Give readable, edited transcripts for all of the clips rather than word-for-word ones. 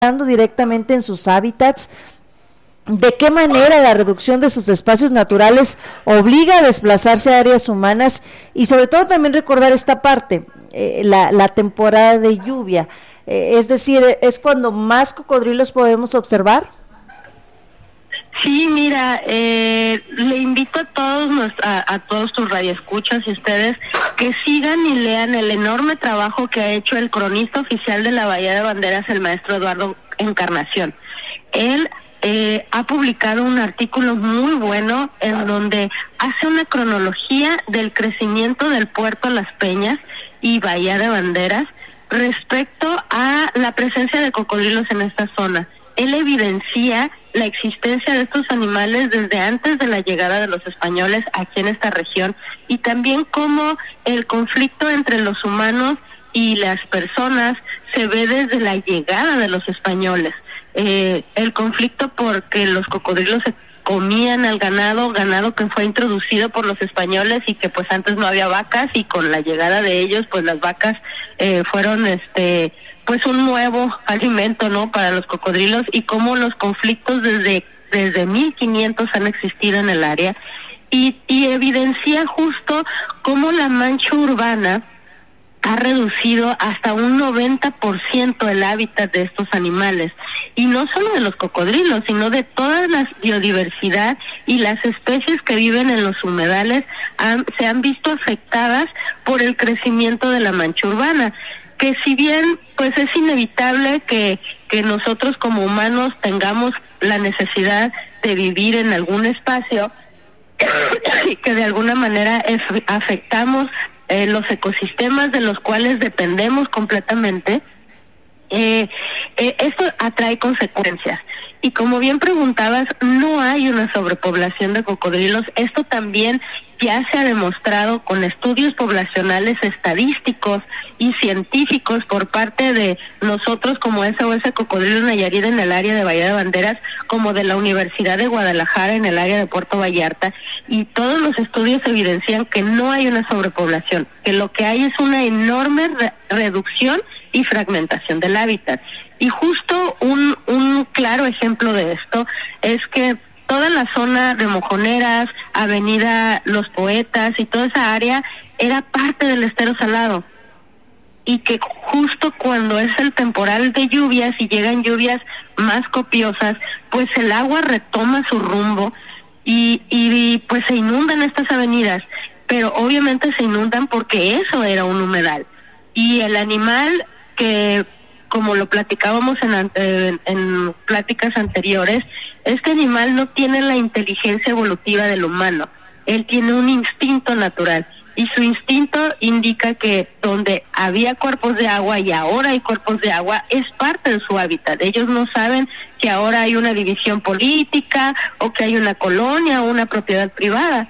directamente en sus hábitats. ¿De qué manera la reducción de sus espacios naturales obliga a desplazarse a áreas humanas? Y sobre todo también recordar esta parte, la temporada de lluvia, es decir, ¿es cuando más cocodrilos podemos observar? Sí, mira, le invito a todos tus radioescuchas y ustedes que sigan y lean el enorme trabajo que ha hecho el cronista oficial de la Bahía de Banderas, el maestro Eduardo Encarnación. Él ha publicado un artículo muy bueno en donde hace una cronología del crecimiento del puerto Las Peñas y Bahía de Banderas respecto a la presencia de cocodrilos en esta zona. Él evidencia la existencia de estos animales desde antes de la llegada de los españoles aquí en esta región, y también cómo el conflicto entre los humanos y las personas se ve desde la llegada de los españoles. El conflicto porque los cocodrilos se comían al ganado que fue introducido por los españoles y que pues antes no había vacas, y con la llegada de ellos pues las vacas fueron pues un nuevo alimento, ¿no?, para los cocodrilos, y cómo los conflictos desde 1500 han existido en el área, y evidencia justo cómo la mancha urbana ha reducido hasta un 90% el hábitat de estos animales, y no solo de los cocodrilos, sino de toda la biodiversidad y las especies que viven en los humedales se han visto afectadas por el crecimiento de la mancha urbana, que si bien pues es inevitable que nosotros como humanos tengamos la necesidad de vivir en algún espacio y que de alguna manera afectamos los ecosistemas de los cuales dependemos completamente, esto atrae consecuencias. Y como bien preguntabas, no hay una sobrepoblación de cocodrilos. Esto también ya se ha demostrado con estudios poblacionales estadísticos y científicos por parte de nosotros como SOS Cocodrilo Nayarit en el área de Bahía de Banderas, como de la Universidad de Guadalajara en el área de Puerto Vallarta, y todos los estudios evidencian que no hay una sobrepoblación, que lo que hay es una enorme reducción y fragmentación del hábitat. Y justo un claro ejemplo de esto es que toda la zona de Mojoneras, Avenida Los Poetas y toda esa área era parte del estero salado, y que justo cuando es el temporal de lluvias y llegan lluvias más copiosas, pues el agua retoma su rumbo y pues se inundan estas avenidas, pero obviamente se inundan porque eso era un humedal, y el animal que, como lo platicábamos en pláticas anteriores, este animal no tiene la inteligencia evolutiva del humano. Él tiene un instinto natural, y su instinto indica que donde había cuerpos de agua y ahora hay cuerpos de agua es parte de su hábitat. Ellos no saben que ahora hay una división política o que hay una colonia o una propiedad privada.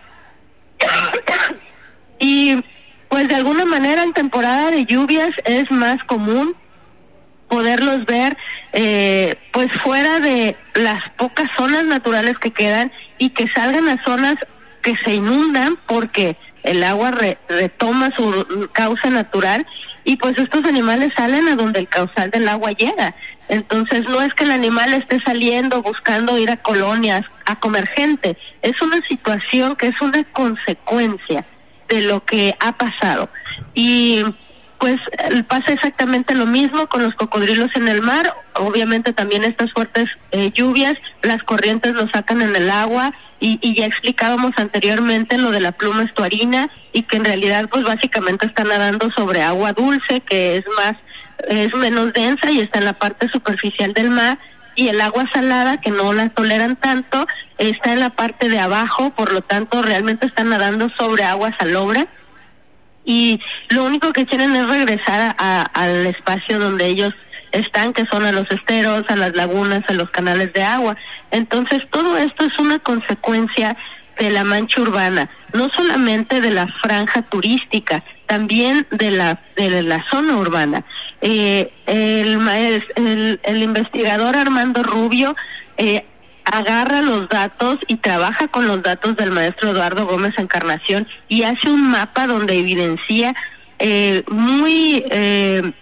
Y pues de alguna manera en temporada de lluvias es más común poderlos ver pues fuera de las pocas zonas naturales que quedan, y que salgan a zonas que se inundan porque el agua retoma su cauce natural, y pues estos animales salen a donde el caudal del agua llega. Entonces no es que el animal esté saliendo buscando ir a colonias a comer gente, es una situación que es una consecuencia de lo que ha pasado. Y pues pasa exactamente lo mismo con los cocodrilos en el mar. Obviamente también estas fuertes lluvias, las corrientes los sacan en el agua, y ya explicábamos anteriormente lo de la pluma estuarina, y que en realidad pues básicamente están nadando sobre agua dulce, que es menos densa y está en la parte superficial del mar, y el agua salada, que no la toleran tanto, está en la parte de abajo, por lo tanto realmente están nadando sobre agua salobre, y lo único que quieren es regresar al espacio donde ellos están, que son a los esteros, a las lagunas, a los canales de agua. Entonces todo esto es una consecuencia de la mancha urbana, no solamente de la franja turística, también de la zona urbana. El investigador Armando Rubio agarra los datos y trabaja con los datos del maestro Eduardo Gómez Encarnación, y hace un mapa donde evidencia muy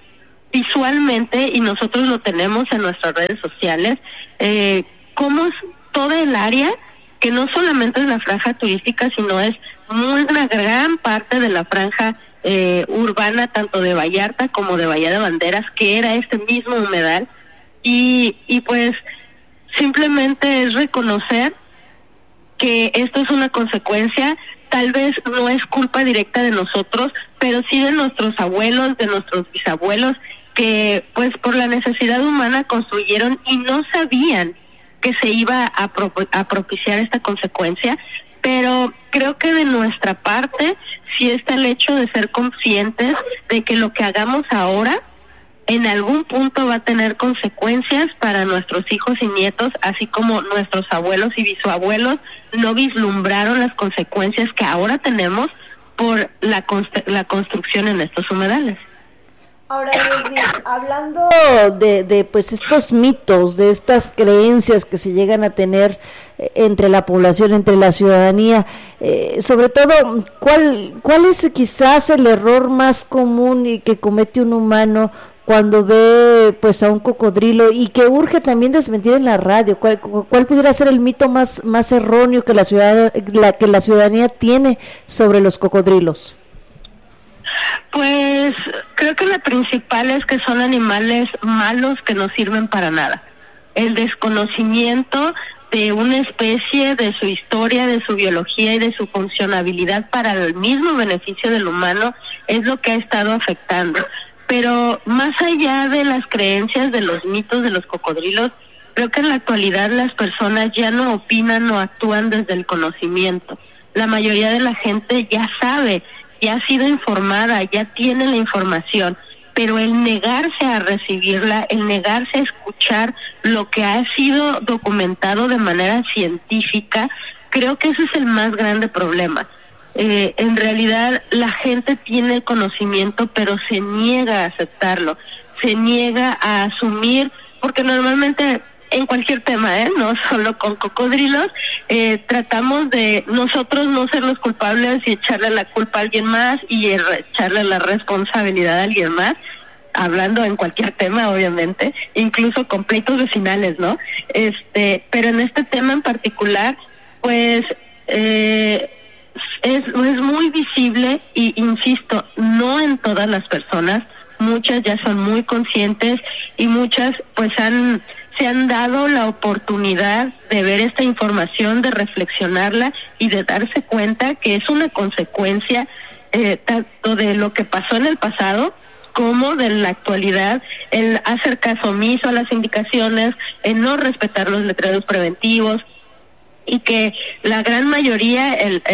visualmente, y nosotros lo tenemos en nuestras redes sociales, cómo es toda el área, que no solamente es la franja turística, sino es una gran parte de la franja urbana, tanto de Vallarta como de Bahía de Banderas, que era este mismo humedal, y pues simplemente es reconocer que esto es una consecuencia, tal vez no es culpa directa de nosotros, pero sí de nuestros abuelos, de nuestros bisabuelos, que pues por la necesidad humana construyeron y no sabían que se iba a propiciar esta consecuencia. Pero creo que de nuestra parte sí está el hecho de ser conscientes de que lo que hagamos ahora en algún punto va a tener consecuencias para nuestros hijos y nietos, así como nuestros abuelos y bisabuelos no vislumbraron las consecuencias que ahora tenemos por la construcción en estos humedales. Ahora, Leslie, hablando de pues estos mitos, de estas creencias que se llegan a tener entre la población, entre la ciudadanía, sobre todo, ¿cuál es quizás el error más común y que comete un humano cuando ve pues a un cocodrilo y que urge también desmentir en la radio? ¿Cuál pudiera ser el mito más erróneo que la ciudadanía tiene sobre los cocodrilos? Pues creo que la principal es que son animales malos que no sirven para nada. El desconocimiento de una especie, de su historia, de su biología y de su funcionabilidad para el mismo beneficio del humano es lo que ha estado afectando. Pero más allá de las creencias, de los mitos de los cocodrilos, creo que en la actualidad las personas ya no opinan o actúan desde el conocimiento. La mayoría de la gente ya sabe, ya ha sido informada, ya tiene la información, pero el negarse a recibirla, el negarse a escuchar lo que ha sido documentado de manera científica, creo que ese es el más grande problema. En realidad la gente tiene el conocimiento, pero se niega a aceptarlo, se niega a asumir, porque normalmente en cualquier tema, no solo con cocodrilos, tratamos de nosotros no ser los culpables y echarle la culpa a alguien más y echarle la responsabilidad a alguien más, hablando en cualquier tema, obviamente, incluso con pleitos vecinales, ¿no? Pero en este tema en particular, pues es muy visible y insisto, no en todas las personas, muchas ya son muy conscientes y muchas pues se han dado la oportunidad de ver esta información, de reflexionarla y de darse cuenta que es una consecuencia tanto de lo que pasó en el pasado como de la actualidad, el hacer caso omiso a las indicaciones, el no respetar los letreros preventivos, y que la gran mayoría,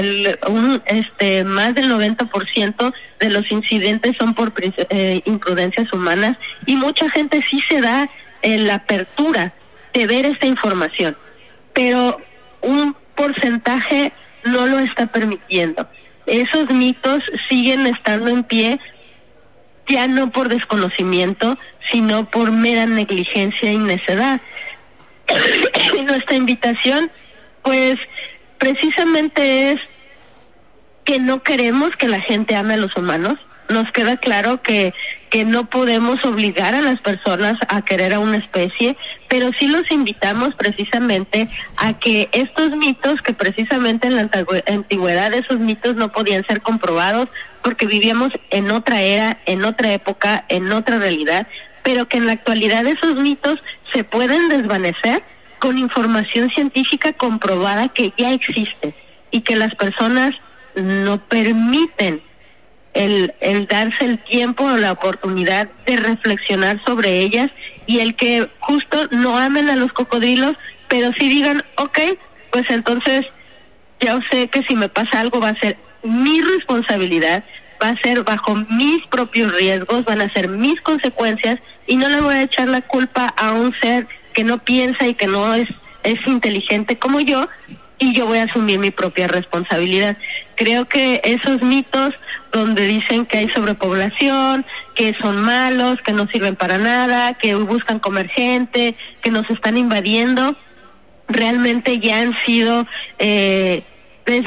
más del 90% de los incidentes son por imprudencias humanas, y mucha gente sí se da la apertura de ver esta información, pero un porcentaje no lo está permitiendo. Esos mitos siguen estando en pie, ya no por desconocimiento, sino por mera negligencia y necedad. Y nuestra invitación, pues, precisamente es que no queremos que la gente ame a los humanos. Nos queda claro que no podemos obligar a las personas a querer a una especie, pero sí los invitamos precisamente a que estos mitos, que precisamente en la antigüedad esos mitos no podían ser comprobados porque vivíamos en otra era, en otra época, en otra realidad, pero que en la actualidad esos mitos se pueden desvanecer con información científica comprobada que ya existe, y que las personas no permiten el darse el tiempo o la oportunidad de reflexionar sobre ellas, y el que justo no amen a los cocodrilos, pero sí digan, okay, pues entonces ya sé que si me pasa algo va a ser mi responsabilidad, va a ser bajo mis propios riesgos, van a ser mis consecuencias, y no le voy a echar la culpa a un ser que no piensa y que no es inteligente como yo, y yo voy a asumir mi propia responsabilidad. Creo que esos mitos donde dicen que hay sobrepoblación, que son malos, que no sirven para nada, que buscan comer gente, que nos están invadiendo, realmente ya han sido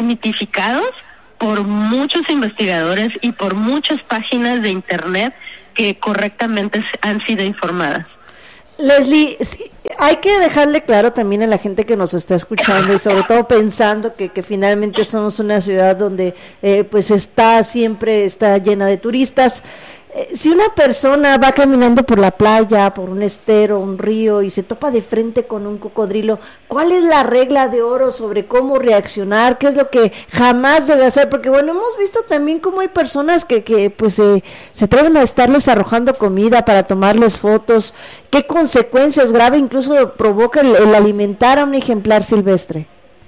desmitificados por muchos investigadores y por muchas páginas de internet que correctamente han sido informadas. Leslie, hay que dejarle claro también a la gente que nos está escuchando y sobre todo pensando que finalmente somos una ciudad donde pues está llena de turistas. Si una persona va caminando por la playa, por un estero, un río y se topa de frente con un cocodrilo, ¿cuál es la regla de oro sobre cómo reaccionar? ¿Qué es lo que jamás debe hacer? Porque bueno, hemos visto también cómo hay personas que pues se atreven a estarles arrojando comida para tomarles fotos. ¿Qué consecuencias graves incluso provoca el alimentar a un ejemplar silvestre?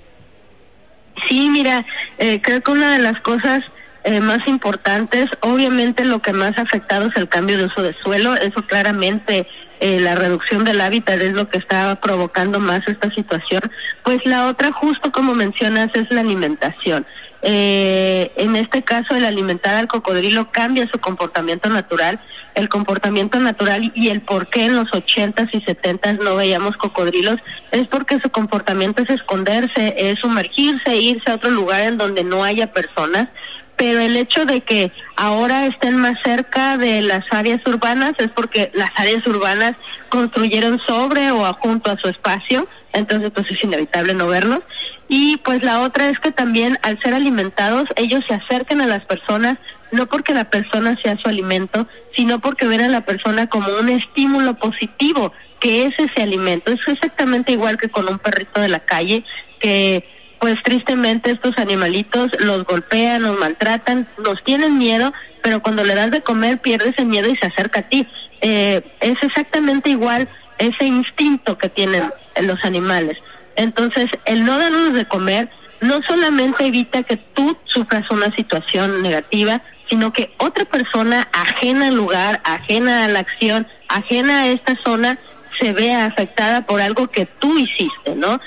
Sí, mira, creo que una de las cosas más importantes, obviamente lo que más ha afectado es el cambio de uso de suelo, eso claramente la reducción del hábitat es lo que está provocando más esta situación. Pues la otra, justo como mencionas, es la alimentación. En este caso, el alimentar al cocodrilo cambia su comportamiento natural. El comportamiento natural y el por qué en los 80s y 70s no veíamos cocodrilos es porque su comportamiento es esconderse, es sumergirse, irse a otro lugar en donde no haya personas. Pero el hecho de que ahora estén más cerca de las áreas urbanas es porque las áreas urbanas construyeron sobre o junto a su espacio, entonces pues es inevitable no verlos. Y pues la otra es que también al ser alimentados ellos se acercan a las personas, no porque la persona sea su alimento, sino porque ven a la persona como un estímulo positivo, que es ese alimento. Es exactamente igual que con un perrito de la calle, que pues tristemente estos animalitos los golpean, los maltratan, nos tienen miedo, pero cuando le das de comer pierde ese miedo y se acerca a ti. Es exactamente igual ese instinto que tienen los animales. Entonces, el no darnos de comer no solamente evita que tú sufras una situación negativa, sino que otra persona ajena al lugar, ajena a la acción, ajena a esta zona, se vea afectada por algo que tú hiciste, ¿no?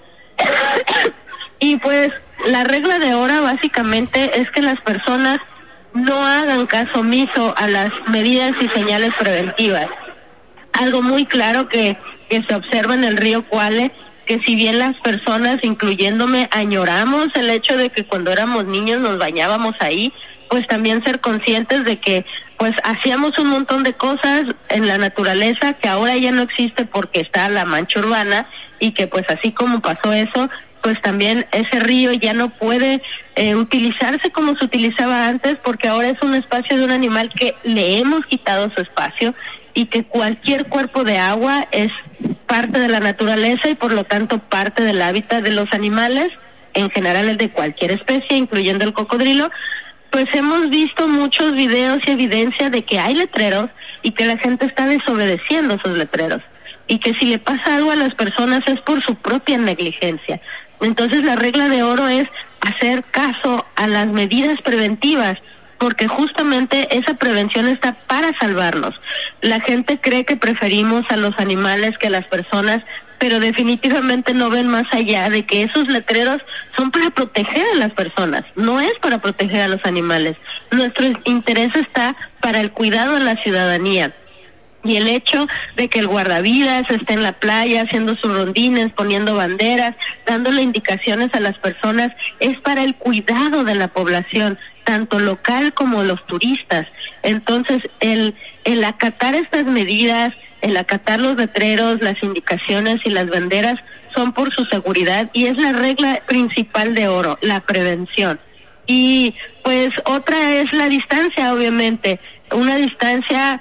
Y pues la regla de oro básicamente es que las personas no hagan caso omiso a las medidas y señales preventivas. Algo muy claro que se observa en el río Cuale, que si bien las personas, incluyéndome, añoramos el hecho de que cuando éramos niños nos bañábamos ahí, pues también ser conscientes de que pues hacíamos un montón de cosas en la naturaleza que ahora ya no existe porque está la mancha urbana, y que pues así como pasó eso, pues también ese río ya no puede utilizarse como se utilizaba antes, porque ahora es un espacio de un animal que le hemos quitado su espacio, y que cualquier cuerpo de agua es parte de la naturaleza y por lo tanto parte del hábitat de los animales, en general el de cualquier especie, incluyendo el cocodrilo. Pues hemos visto muchos videos y evidencia de que hay letreros y que la gente está desobedeciendo esos letreros, y que si le pasa algo a las personas es por su propia negligencia. Entonces la regla de oro es hacer caso a las medidas preventivas, porque justamente esa prevención está para salvarnos. La gente cree que preferimos a los animales que a las personas, pero definitivamente no ven más allá de que esos letreros son para proteger a las personas, no es para proteger a los animales. Nuestro interés está para el cuidado de la ciudadanía. Y el hecho de que el guardavidas esté en la playa haciendo sus rondines, poniendo banderas, dándole indicaciones a las personas, es para el cuidado de la población, tanto local como los turistas. Entonces, el acatar estas medidas, el acatar los letreros, las indicaciones y las banderas son por su seguridad, y es la regla principal de oro, la prevención. Y pues otra es la distancia, obviamente. Una distancia,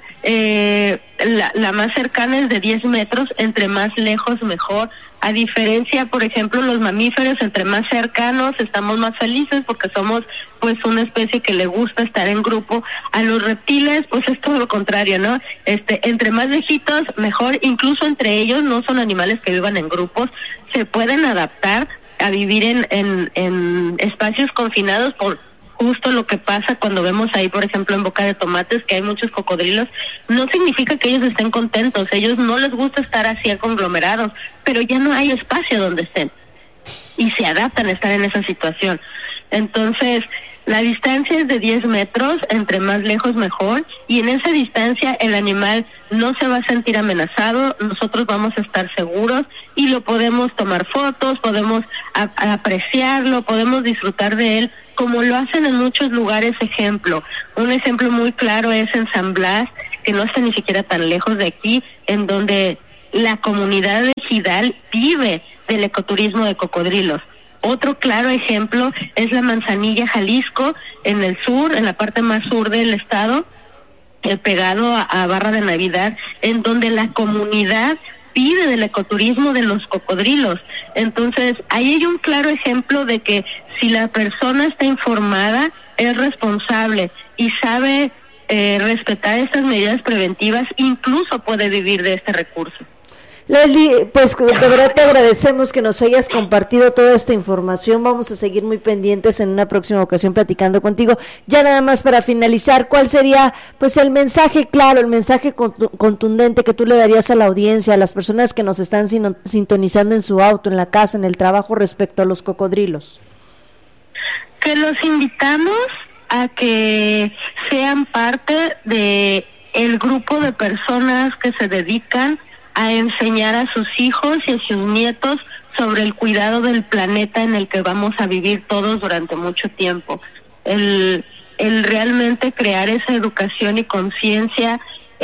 la más cercana es de 10 metros, entre más lejos mejor. A diferencia, por ejemplo, los mamíferos, entre más cercanos estamos más felices porque somos pues una especie que le gusta estar en grupo. A los reptiles pues es todo lo contrario, ¿no? Entre más lejitos mejor, incluso entre ellos no son animales que vivan en grupos, se pueden adaptar a vivir en espacios confinados por justo lo que pasa cuando vemos ahí, por ejemplo, en Boca de Tomates, que hay muchos cocodrilos. No significa que ellos estén contentos, ellos no les gusta estar así conglomerados, pero ya no hay espacio donde estén y se adaptan a estar en esa situación. Entonces, la distancia es de 10 metros, entre más lejos mejor, y en esa distancia el animal no se va a sentir amenazado, nosotros vamos a estar seguros y lo podemos tomar fotos, podemos apreciarlo, podemos disfrutar de él, como lo hacen en muchos lugares. Un ejemplo muy claro es en San Blas, que no está ni siquiera tan lejos de aquí, en donde la comunidad de Ejidal vive del ecoturismo de cocodrilos. Otro claro ejemplo es la Manzanilla, Jalisco, en el sur, en la parte más sur del estado, pegado a Barra de Navidad, en donde la comunidad vive del ecoturismo de los cocodrilos. Entonces, ahí hay un claro ejemplo de que si la persona está informada, es responsable y sabe respetar estas medidas preventivas, incluso puede vivir de este recurso. Leslie, pues de verdad te agradecemos que nos hayas compartido toda esta información. Vamos a seguir muy pendientes en una próxima ocasión platicando contigo. Ya nada más para finalizar, ¿cuál sería pues el mensaje claro, el mensaje contundente que tú le darías a la audiencia, a las personas que nos están sintonizando en su auto, en la casa, en el trabajo respecto a los cocodrilos? Que los invitamos a que sean parte de el grupo de personas que se dedican a enseñar a sus hijos y a sus nietos sobre el cuidado del planeta en el que vamos a vivir todos durante mucho tiempo. El realmente crear esa educación y conciencia,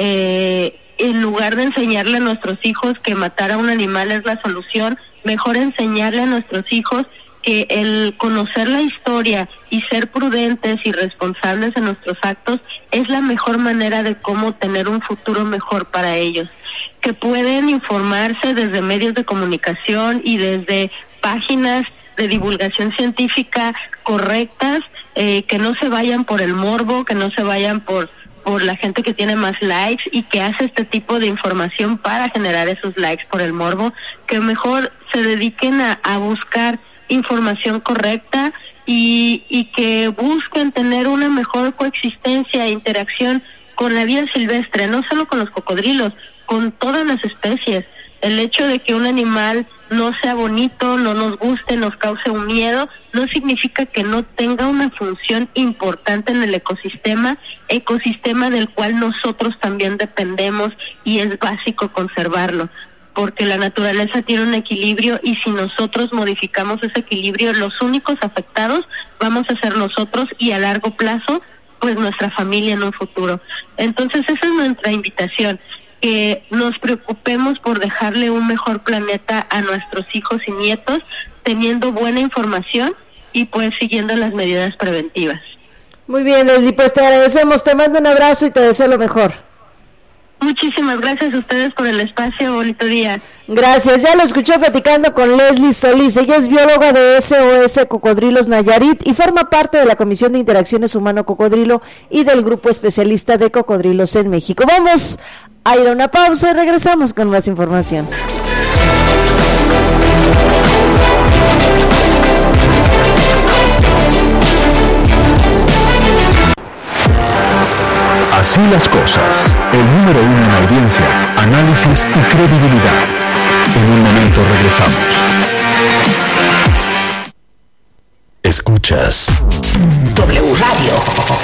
en lugar de enseñarle a nuestros hijos que matar a un animal es la solución, mejor enseñarle a nuestros hijos que el conocer la historia y ser prudentes y responsables en nuestros actos es la mejor manera de cómo tener un futuro mejor para ellos. Que pueden informarse desde medios de comunicación y desde páginas de divulgación científica correctas, que no se vayan por el morbo, que no se vayan por la gente que tiene más likes y que hace este tipo de información para generar esos likes por el morbo, que mejor se dediquen a buscar información correcta y que busquen tener una mejor coexistencia e interacción con la vida silvestre, no solo con los cocodrilos, con todas las especies. El hecho de que un animal no sea bonito, no nos guste, nos cause un miedo, no significa que no tenga una función importante en el ecosistema del cual nosotros también dependemos y es básico conservarlo, porque la naturaleza tiene un equilibrio y si nosotros modificamos ese equilibrio, los únicos afectados vamos a ser nosotros y a largo plazo, pues nuestra familia en un futuro. Entonces esa es nuestra invitación, que nos preocupemos por dejarle un mejor planeta a nuestros hijos y nietos, teniendo buena información y pues siguiendo las medidas preventivas. Muy bien, Leslie, pues te agradecemos, te mando un abrazo y te deseo lo mejor. Muchísimas gracias a ustedes por el espacio, bonito día. Gracias, ya lo escuché platicando con Leslie Solís, ella es bióloga de SOS Cocodrilos Nayarit y forma parte de la Comisión de Interacciones Humano-Cocodrilo y del Grupo Especialista de Cocodrilos en México. Vamos a ir a una pausa y regresamos con más información. Así las cosas, el número 1 en audiencia, análisis y credibilidad. En un momento regresamos. Escuchas W Radio.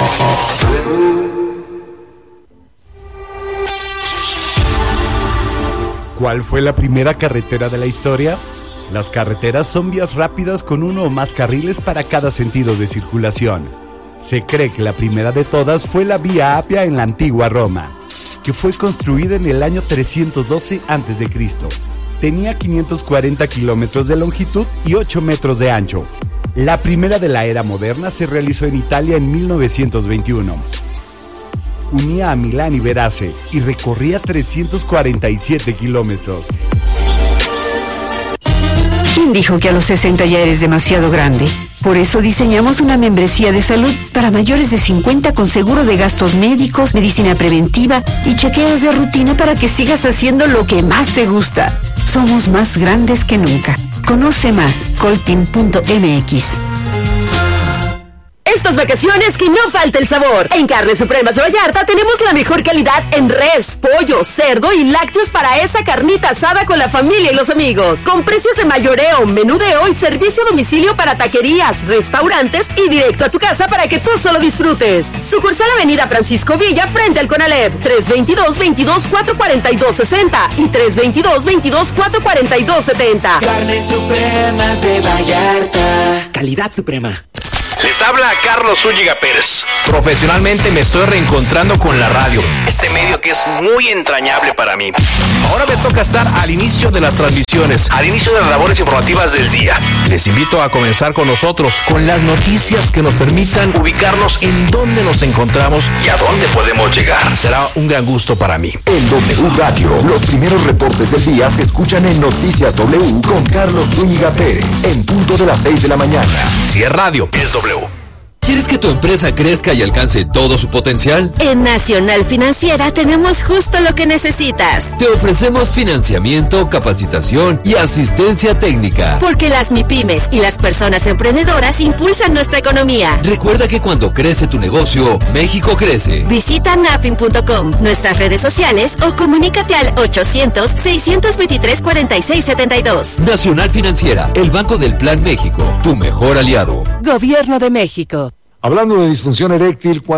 ¿Cuál fue la primera carretera de la historia? Las carreteras son vías rápidas con uno o más carriles para cada sentido de circulación. Se cree que la primera de todas fue la Vía Apia en la antigua Roma, que fue construida en el año 312 a.C. Tenía 540 kilómetros de longitud y 8 metros de ancho. La primera de la era moderna se realizó en Italia en 1921. Unía a Milán y Verace y recorría 347 kilómetros. ¿Quién dijo que a los 60 ya eres demasiado grande? Por eso diseñamos una membresía de salud para mayores de 50 con seguro de gastos médicos, medicina preventiva y chequeos de rutina para que sigas haciendo lo que más te gusta. Somos más grandes que nunca. Conoce más, colteam.mx. Estas vacaciones que no falte el sabor. En Carnes Supremas Vallarta tenemos la mejor calidad en res, pollo, cerdo y lácteos para esa carnita asada con la familia y los amigos. Con precios de mayoreo, menudeo y servicio a domicilio para taquerías, restaurantes y directo a tu casa para que tú solo disfrutes. Sucursal Avenida Francisco Villa frente al Conalep. 322-22-442-60 y 322-22-442-70. Carnes Supremas de Vallarta. Calidad suprema. Les habla Carlos Zúñiga Pérez. Profesionalmente me estoy reencontrando con la radio, este medio que es muy entrañable para mí. Ahora me toca estar al inicio de las transmisiones, al inicio de las labores informativas del día. Les invito a comenzar con nosotros, con las noticias que nos permitan ubicarnos en dónde nos encontramos y a dónde podemos llegar. Será un gran gusto para mí. En W Radio, los primeros reportes del día se escuchan en Noticias W con Carlos Zúñiga Pérez, en punto de las 6 de la mañana. Si es radio, es W. ¿Quieres que tu empresa crezca y alcance todo su potencial? En Nacional Financiera tenemos justo lo que necesitas. Te ofrecemos financiamiento, capacitación y asistencia técnica. Porque las MIPYMES y las personas emprendedoras impulsan nuestra economía. Recuerda que cuando crece tu negocio, México crece. Visita nafin.com, nuestras redes sociales o comunícate al 800-623-4672. Nacional Financiera, el Banco del Plan México, tu mejor aliado. Gobierno de México. Hablando de disfunción eréctil,